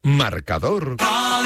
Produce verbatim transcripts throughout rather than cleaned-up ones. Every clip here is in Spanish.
Marcador.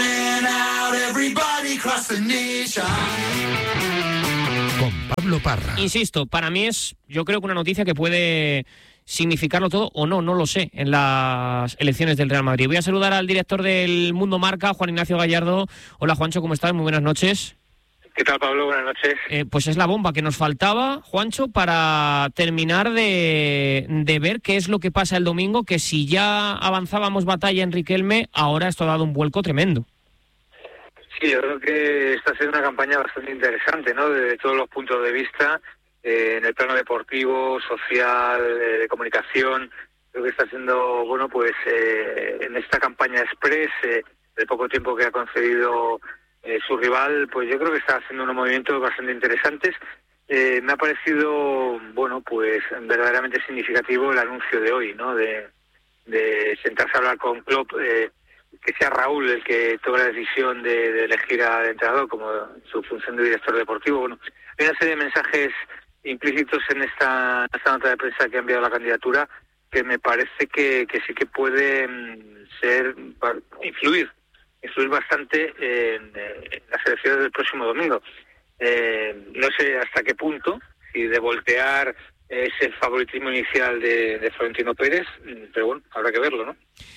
Con Pablo Parra. Insisto, para mí es, yo creo que una noticia que puede significarlo todo o no, no lo sé, en las elecciones del Real Madrid. Voy a saludar al director del Mundo Marca, Juan Ignacio Gallardo. Hola, Juancho, ¿cómo estás? Muy buenas noches. ¿Qué tal, Pablo? Buenas noches. Eh, pues es la bomba que nos faltaba, Juancho, para terminar de, de ver qué es lo que pasa el domingo, que si ya avanzábamos batalla en Riquelme, ahora esto ha dado un vuelco tremendo. Sí, yo creo que está siendo una campaña bastante interesante, ¿no? Desde todos los puntos de vista, eh, en el plano deportivo, social, eh, de comunicación. Creo que está siendo, bueno, pues eh, en esta campaña express, eh, el poco tiempo que ha concedido Eh, su rival, pues yo creo que está haciendo unos movimientos bastante interesantes. Eh, me ha parecido, bueno, pues verdaderamente significativo el anuncio de hoy, ¿no? De, de sentarse a hablar con Klopp, eh, que sea Raúl el que tome la decisión de, de elegir al entrenador como su función de director deportivo. Bueno, hay una serie de mensajes implícitos en esta, esta nota de prensa que ha enviado la candidatura que me parece que, que sí que pueden ser, influir influir bastante en, en las elecciones del próximo domingo. Eh, no sé hasta qué punto, si de voltear ese favoritismo inicial de, de Florentino Pérez, pero bueno, habrá que verlo, ¿no?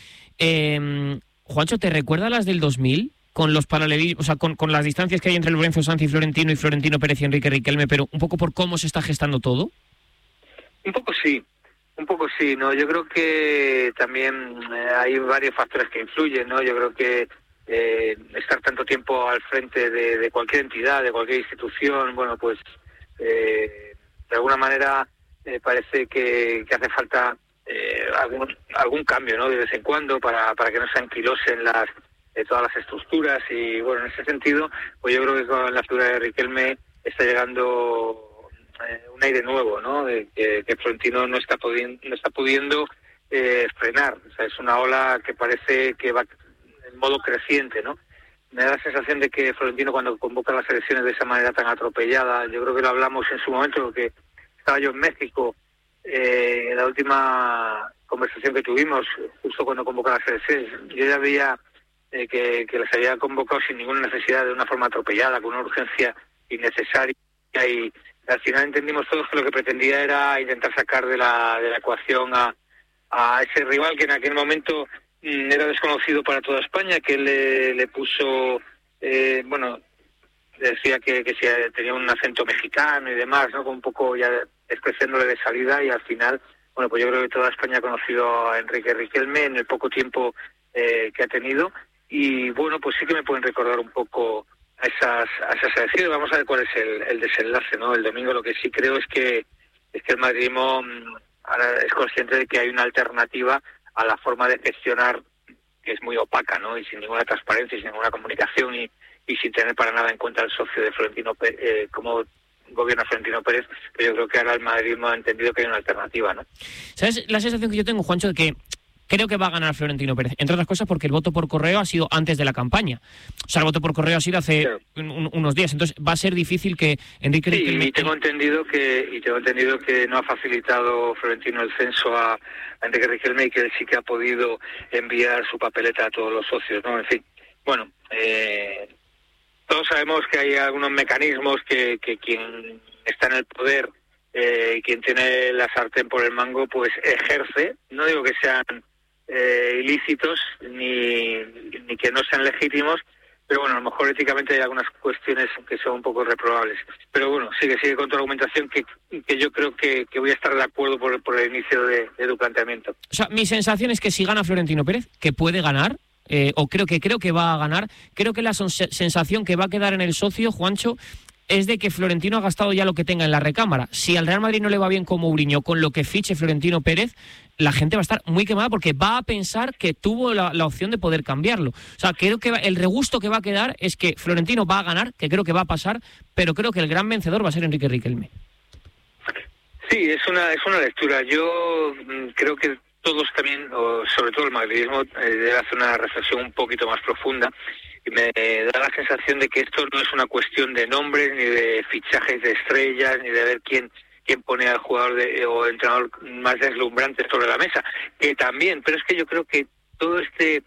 Eh, Juancho, ¿te recuerda las del dos mil? Con los paralelismos, o sea, con, con las distancias que hay entre Lorenzo Sanz y Florentino y Florentino Pérez y Enrique Riquelme, pero un poco por cómo se está gestando todo. Un poco sí. Un poco sí, ¿no? Yo creo que también eh, hay varios factores que influyen, ¿no? Yo creo que Eh, estar tanto tiempo al frente de, de cualquier entidad, de cualquier institución, bueno, pues eh, de alguna manera eh, parece que, que hace falta eh, algún algún cambio, ¿no? De vez en cuando para, para que no se anquilosen las eh, todas las estructuras y bueno, en ese sentido, pues yo creo que con la figura de Riquelme está llegando eh, un aire nuevo, ¿no? De que, que Florentino no está pudiendo, no está pudiendo eh, frenar, o sea, es una ola que parece que va en modo creciente, ¿no? Me da la sensación de que Florentino, cuando convoca las elecciones de esa manera tan atropellada, yo creo que lo hablamos en su momento, porque estaba yo en México, eh, en la última conversación que tuvimos, justo cuando convoca las elecciones, yo ya veía eh, que, que las había convocado sin ninguna necesidad, de una forma atropellada, con una urgencia innecesaria, y al final entendimos todos que lo que pretendía era intentar sacar de la, de la ecuación a, a ese rival que en aquel momento era desconocido para toda España, que él le, le puso, eh, bueno, decía que, que si tenía un acento mexicano y demás, ¿no? Con un poco ya despreciándole de salida, y al final, bueno, pues yo creo que toda España ha conocido a Enrique Riquelme en el poco tiempo eh, que ha tenido, y bueno, pues sí que me pueden recordar un poco a esas, a esas elecciones. Vamos a ver cuál es el, el desenlace, ¿no? El domingo lo que sí creo es que, es que el madridismo ahora es consciente de que hay una alternativa a la forma de gestionar, que es muy opaca, ¿no? Y sin ninguna transparencia y sin ninguna comunicación y, y sin tener para nada en cuenta el socio de Florentino Pérez, eh, como gobierna Florentino Pérez, pero yo creo que ahora el madridismo ha entendido que hay una alternativa, ¿no? ¿Sabes la sensación que yo tengo, Juancho, de que creo que va a ganar Florentino Pérez? Entre otras cosas porque el voto por correo ha sido antes de la campaña. O sea, el voto por correo ha sido hace claro. un, unos días. Entonces va a ser difícil que Enrique... Sí, Riquelme... y tengo entendido que y tengo entendido que no ha facilitado Florentino el censo a, a Enrique Riquelme, y que él sí que ha podido enviar su papeleta a todos los socios, ¿no? En fin, bueno, eh, todos sabemos que hay algunos mecanismos que, que quien está en el poder eh, y quien tiene la sartén por el mango, pues ejerce. No digo que sean Eh, ilícitos ni, ni que no sean legítimos, pero bueno, a lo mejor éticamente hay algunas cuestiones que son un poco reprobables. Pero bueno, sigue, sigue con tu argumentación, que, que yo creo que, que voy a estar de acuerdo por, por el inicio de, de tu planteamiento. O sea, mi sensación es que si gana Florentino Pérez, que puede ganar, eh, o creo que creo que va a ganar, creo que la son- sensación que va a quedar en el socio, Juancho, es de que Florentino ha gastado ya lo que tenga en la recámara. Si al Real Madrid no le va bien con Mourinho, con lo que fiche Florentino Pérez, la gente va a estar muy quemada porque va a pensar que tuvo la, la opción de poder cambiarlo. O sea, creo que va, el regusto que va a quedar es que Florentino va a ganar, que creo que va a pasar, pero creo que el gran vencedor va a ser Enrique Riquelme. Sí, es una es una lectura. Yo mm, creo que todos también, o sobre todo el madridismo, eh, debe hacer una reflexión un poquito más profunda. Y me da la sensación de que esto no es una cuestión de nombres, ni de fichajes de estrellas, ni de ver quién quién pone al jugador de, o entrenador más deslumbrante sobre la mesa, que también, pero es que yo creo que todo este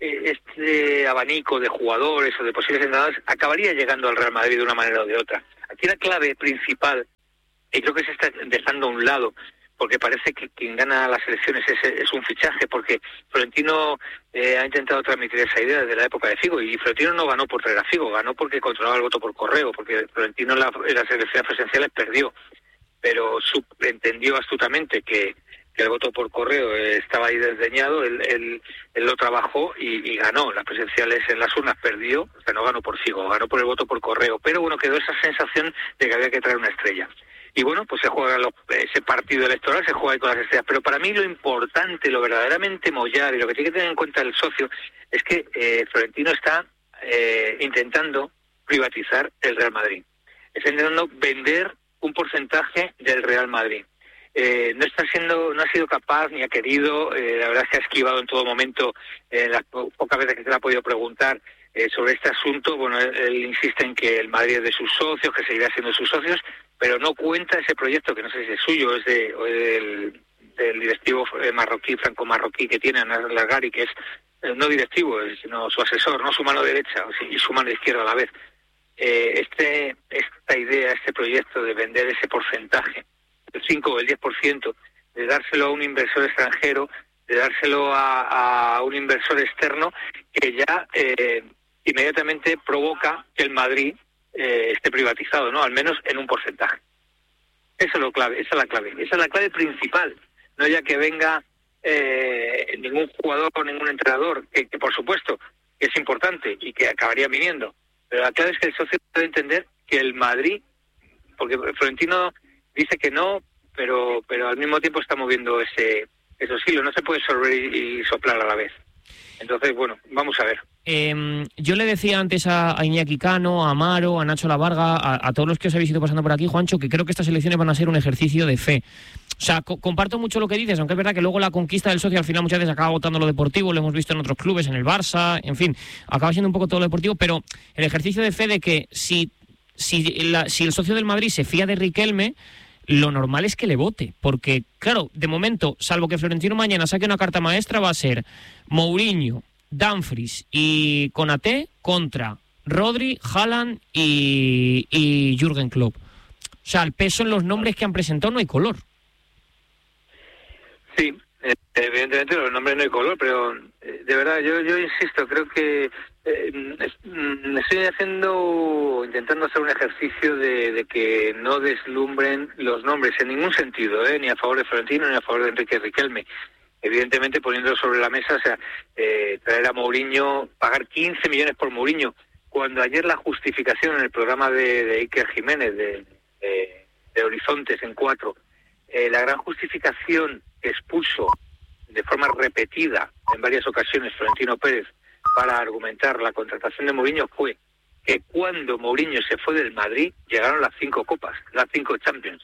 este abanico de jugadores o de posibles entrenadores acabaría llegando al Real Madrid de una manera o de otra. Aquí la clave principal, y creo que se está dejando a un lado, porque parece que quien gana las elecciones es, es un fichaje, porque Florentino eh, ha intentado transmitir esa idea desde la época de Figo, y Florentino no ganó por traer a Figo, ganó porque controlaba el voto por correo, porque Florentino en, la, en las elecciones presidenciales perdió, pero entendió astutamente que, que el voto por correo estaba ahí desdeñado, él, él, él lo trabajó y, y ganó. Las presidenciales en las urnas perdió, o sea, no ganó por Figo, ganó por el voto por correo, pero bueno, quedó esa sensación de que había que traer una estrella. Y bueno, pues se juega lo, ese partido electoral, se juega ahí con las estrellas. Pero para mí lo importante, lo verdaderamente mollar, y lo que tiene que tener en cuenta el socio, es que eh, Florentino está eh, intentando privatizar el Real Madrid. Está intentando vender un porcentaje del Real Madrid. Eh, no está siendo, no ha sido capaz ni ha querido, eh, la verdad es que ha esquivado en todo momento, eh, las po- pocas veces que se le ha podido preguntar eh, sobre este asunto. Bueno, él, él insiste en que el Madrid es de sus socios, que seguirá siendo de sus socios, pero no cuenta ese proyecto, que no sé si es suyo, es de, o del, del directivo marroquí, franco-marroquí que tiene Anas Lagari, que es eh, no directivo, sino su asesor, no su mano derecha y su mano izquierda a la vez. Eh, este esta idea, este proyecto de vender ese porcentaje, el cinco o el diez por ciento, de dárselo a un inversor extranjero, de dárselo a, a un inversor externo, que ya eh, inmediatamente provoca que el Madrid eh, esté privatizado, ¿no? Al menos en un porcentaje. Eso es lo clave, esa es la clave, esa es la clave principal, no ya que venga eh, ningún jugador o ningún entrenador, que, que por supuesto que es importante y que acabaría viniendo, pero la clave es que el socio debe entender que el Madrid, porque Florentino dice que no, pero pero al mismo tiempo está moviendo ese esos hilos, no se puede sorber y, y soplar a la vez. Entonces, bueno, vamos a ver. Eh, yo le decía antes a, a Iñaki Cano, a Amaro, a Nacho Lavarga, a, a todos los que os habéis ido pasando por aquí, Juancho, que creo que estas elecciones van a ser un ejercicio de fe. O sea, co- comparto mucho lo que dices, aunque es verdad que luego la conquista del socio al final muchas veces acaba votando lo deportivo, lo hemos visto en otros clubes, en el Barça, en fin, acaba siendo un poco todo lo deportivo, pero el ejercicio de fe de que si, si, la, si el socio del Madrid se fía de Riquelme, lo normal es que le vote, porque, claro, de momento, salvo que Florentino mañana saque una carta maestra, va a ser Mourinho, Dumfries y Konaté contra Rodri, Haaland y, y Jürgen Klopp. O sea, el peso en los nombres que han presentado no hay color. Sí, eh, evidentemente los nombres no hay color, pero eh, de verdad, yo yo insisto, creo que eh, es, mm, estoy haciendo, intentando hacer un ejercicio de, de que no deslumbren los nombres en ningún sentido, eh, ni a favor de Florentino ni a favor de Enrique Riquelme. Evidentemente poniéndolo sobre la mesa, o sea, eh, traer a Mourinho, pagar quince millones por Mourinho, cuando ayer la justificación en el programa de, de Iker Jiménez, de, de, de Horizontes en cuatro, eh, la gran justificación que expuso de forma repetida en varias ocasiones Florentino Pérez para argumentar la contratación de Mourinho fue que cuando Mourinho se fue del Madrid llegaron las cinco copas, las cinco Champions.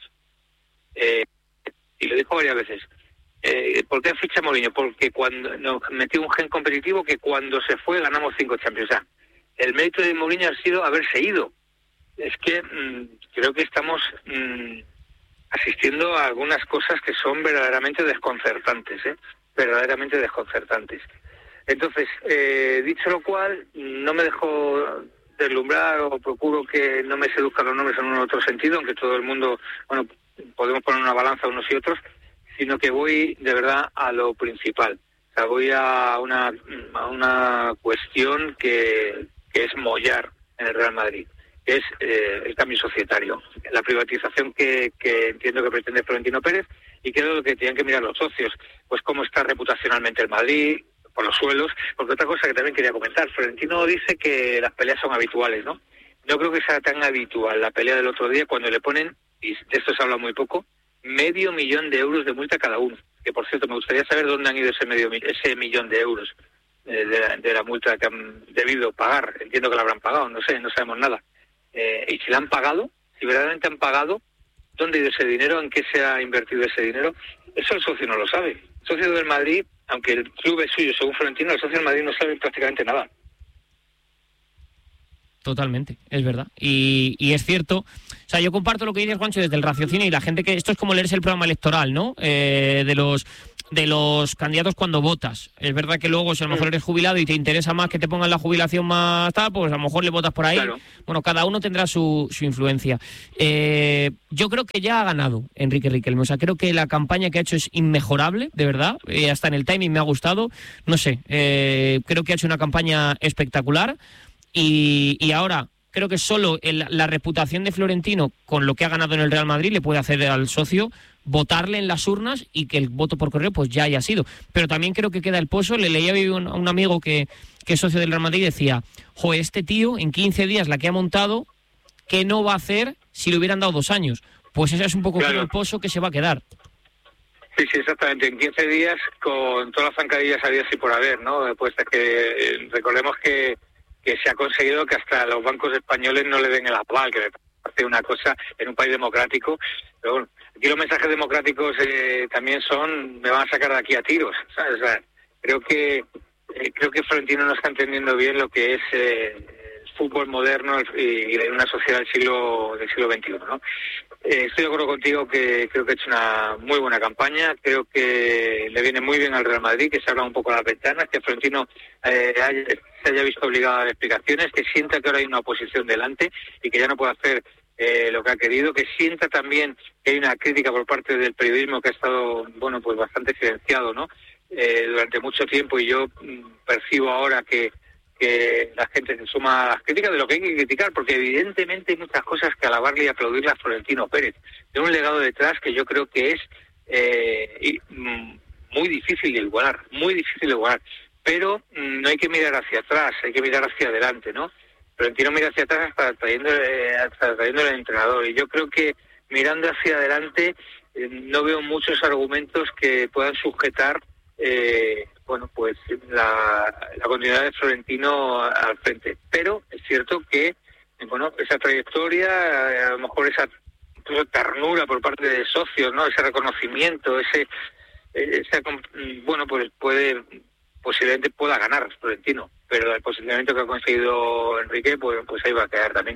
Eh, y lo dijo varias veces. Eh, ¿Por qué ficha Mourinho? Porque cuando nos metió un gen competitivo que cuando se fue ganamos cinco Champions. O sea, el mérito de Mourinho ha sido haberse ido. Es que mmm, creo que estamos mmm, asistiendo a algunas cosas que son verdaderamente desconcertantes, ¿eh? verdaderamente desconcertantes. Entonces, eh, dicho lo cual, no me dejo deslumbrar o procuro que no me seduzcan los nombres en un otro sentido, aunque todo el mundo, bueno, podemos poner una balanza unos y otros, sino que voy de verdad a lo principal. O sea, voy a una, a una cuestión que, que es mollar en el Real Madrid, que es eh, el cambio societario, la privatización que, que entiendo que pretende Florentino Pérez, y que es lo que tienen que mirar los socios, pues cómo está reputacionalmente el Madrid, por los suelos, porque otra cosa que también quería comentar, Florentino dice que las peleas son habituales, ¿no? No creo que sea tan habitual la pelea del otro día cuando le ponen, y de esto se habla muy poco, medio millón de euros de multa cada uno. Que por cierto, me gustaría saber dónde han ido ese medio ese millón de euros eh, de, la, de la multa que han debido pagar. Entiendo que la habrán pagado, no sé, no sabemos nada. Eh, y si la han pagado, si verdaderamente han pagado, ¿dónde ha ido ese dinero? ¿En qué se ha invertido ese dinero? Eso el socio no lo sabe. El socio del Madrid, aunque el club es suyo, según Florentino, el socio del Madrid no sabe prácticamente nada. Totalmente, es verdad. Y, y es cierto, o sea, yo comparto lo que dices, Juancho, desde el raciocinio, y la gente que... Esto es como leerse el programa electoral, ¿no? Eh, de los de los candidatos cuando votas. Es verdad que luego, si a lo mejor eres jubilado y te interesa más que te pongan la jubilación más tal, pues a lo mejor le votas por ahí. Claro. Bueno, cada uno tendrá su, su influencia. Eh, yo creo que ya ha ganado Enrique Riquelme. O sea, creo que la campaña que ha hecho es inmejorable, de verdad. Eh, hasta en el timing me ha gustado. No sé, eh, creo que ha hecho una campaña espectacular. Y, y ahora creo que solo el, la reputación de Florentino, con lo que ha ganado en el Real Madrid, le puede hacer al socio votarle en las urnas y que el voto por correo pues ya haya sido. Pero también creo que queda el pozo. Le leía a un, a un amigo que, que es socio del Real Madrid y decía, jo, este tío en quince días la que ha montado, ¿qué no va a hacer si le hubieran dado dos años? Pues ese es un poco claro. el pozo que se va a quedar. Sí, sí, exactamente. En quince días, con todas las zancadillas habidas y por haber, ¿no? Pues que eh, recordemos que, que se ha conseguido que hasta los bancos españoles no le den el aval, que me parece una cosa en un país democrático. Pero bueno, aquí los mensajes democráticos eh, también son, me van a sacar de aquí a tiros, ¿sabes? O sea, creo que eh, creo que Florentino no está entendiendo bien lo que es eh, el fútbol moderno y, y una sociedad del siglo del siglo veintiuno, ¿no? Eh, estoy de acuerdo contigo que creo que ha hecho una muy buena campaña, creo que le viene muy bien al Real Madrid, que se abra un poco las ventanas, que Florentino eh, haya, se haya visto obligado a dar explicaciones, que sienta que ahora hay una oposición delante y que ya no puede hacer eh, lo que ha querido, que sienta también que hay una crítica por parte del periodismo que ha estado, bueno, pues bastante silenciado, ¿no? Eh, durante mucho tiempo, y yo mm, percibo ahora que que la gente se suma a las críticas de lo que hay que criticar, porque evidentemente hay muchas cosas que alabarle y aplaudirle a Florentino Pérez. Tiene un legado detrás que yo creo que es eh, muy difícil de igualar, muy difícil de igualar. Pero mm, no hay que mirar hacia atrás, hay que mirar hacia adelante, ¿no? Florentino mira hacia atrás hasta trayéndole, hasta trayéndole al entrenador. Y yo creo que mirando hacia adelante eh, no veo muchos argumentos que puedan sujetar eh, bueno, pues la, la continuidad de Florentino al frente. Pero es cierto que, bueno, esa trayectoria, a lo mejor esa, esa ternura por parte de socios, ¿no? Ese reconocimiento, ese, ese bueno, pues puede, posiblemente pueda ganar Florentino, pero el posicionamiento que ha conseguido Enrique, pues, pues ahí va a quedar también.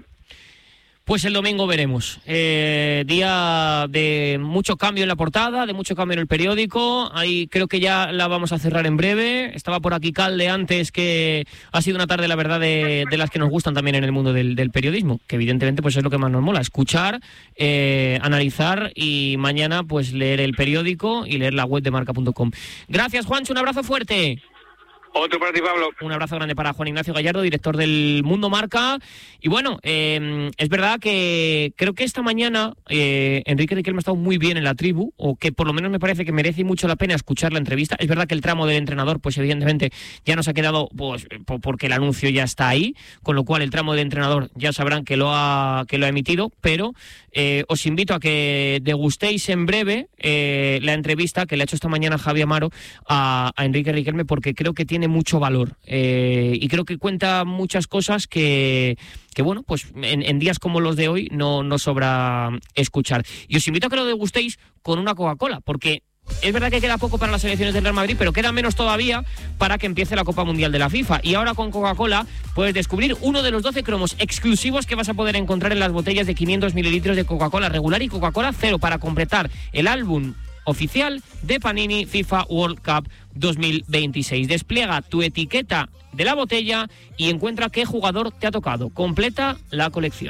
Pues el domingo veremos. Eh, día de mucho cambio en la portada, de mucho cambio en el periódico. Ahí creo que ya la vamos a cerrar en breve. Estaba por aquí Calde antes, que ha sido una tarde, la verdad, de, de las que nos gustan también en el mundo del, del periodismo, que evidentemente pues es lo que más nos mola, escuchar, eh, analizar y mañana pues leer el periódico y leer la web de marca punto com. Gracias, Juancho, un abrazo fuerte. Otro para ti, Pablo. Un abrazo grande para Juan Ignacio Gallardo, director del Mundo Marca. Y bueno, eh, es verdad que creo que esta mañana eh, Enrique Riquelme ha estado muy bien en la tribu, o que por lo menos me parece que merece mucho la pena escuchar la entrevista. Es verdad que el tramo del entrenador, pues evidentemente ya nos ha quedado, pues porque el anuncio ya está ahí, con lo cual el tramo del entrenador ya sabrán que lo ha, que lo ha emitido, pero eh, os invito a que degustéis en breve eh, la entrevista que le ha hecho esta mañana Javi Amaro a, a Enrique Riquelme, porque creo que tiene mucho valor eh, y creo que cuenta muchas cosas que, que bueno, pues en, en días como los de hoy no, no sobra escuchar. Y os invito a que lo degustéis con una Coca-Cola, porque es verdad que queda poco para las elecciones del Real Madrid, pero queda menos todavía para que empiece la Copa Mundial de la FIFA. Y ahora con Coca-Cola puedes descubrir uno de los doce cromos exclusivos que vas a poder encontrar en las botellas de quinientos mililitros de Coca-Cola regular y Coca-Cola cero, para completar el álbum oficial de Panini FIFA World Cup dos mil veintiséis. Despliega tu etiqueta de la botella y encuentra qué jugador te ha tocado. Completa la colección.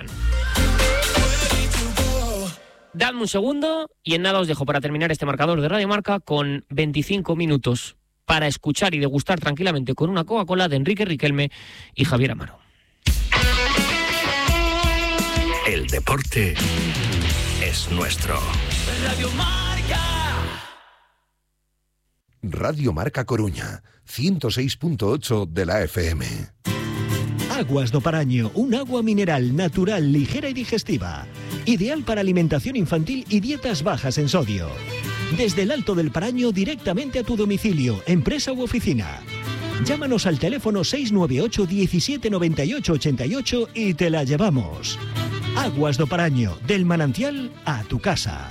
Dadme un segundo y en nada os dejo para terminar este marcador de Radio Marca con veinticinco minutos para escuchar y degustar tranquilamente con una Coca-Cola de Enrique Riquelme y Javier Amaro. El deporte es nuestro. Radio Marca. Radio Marca Coruña, ciento seis punto ocho de la F M. Aguas do Paraño, un agua mineral natural, ligera y digestiva. Ideal para alimentación infantil y dietas bajas en sodio. Desde el Alto del Paraño directamente a tu domicilio, empresa u oficina. Llámanos al teléfono seis nueve ocho, diecisiete noventa y ocho, ochenta y ocho y te la llevamos. Aguas do Paraño, del manantial a tu casa.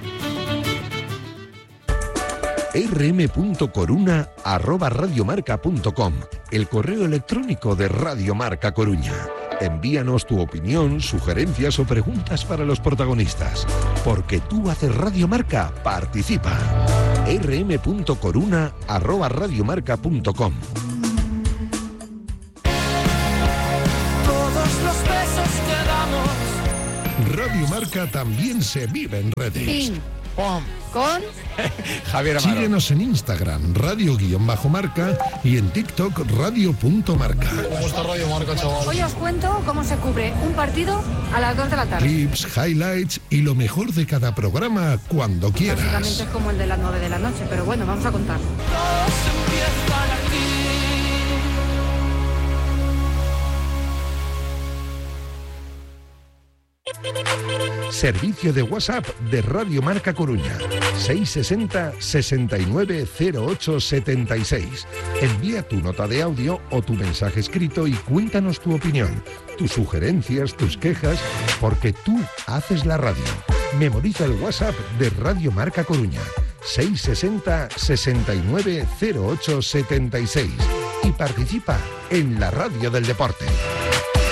r m punto coruna arroba radiomarca punto com, el correo electrónico de Radio Marca Coruña. Envíanos tu opinión, sugerencias o preguntas para los protagonistas. Porque tú haces Radio Marca, participa. r m punto coruna arroba radiomarca punto com. Todos los besos que damos. Radio Marca también se vive en redes. Pim, pom, con Javier Amaro. Síguenos en Instagram, radio-marca, y en TikTok, radio.marca. ¿Cómo está Radio Marca, chaval? Hoy os cuento cómo se cubre un partido a las dos de la tarde. Clips, highlights y lo mejor de cada programa cuando quieras. Básicamente es como el de las nueve de la noche, pero bueno, vamos a contarlo. Todos empiezan aquí. Servicio de WhatsApp de Radio Marca Coruña. seiscientos sesenta, sesenta y nueve, cero ocho setenta y seis. Envía tu nota de audio o tu mensaje escrito y cuéntanos tu opinión, tus sugerencias, tus quejas, porque tú haces la radio. Memoriza el WhatsApp de Radio Marca Coruña. seiscientos sesenta, sesenta y nueve, cero ocho setenta y seis. Y participa en la radio del deporte.